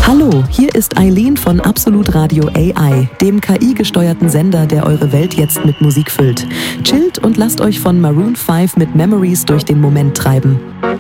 Hallo, hier ist Eileen von Absolut Radio AI, dem KI-gesteuerten Sender, der eure Welt jetzt mit Musik füllt. Chillt und lasst euch von Maroon 5 mit Memories durch den Moment treiben.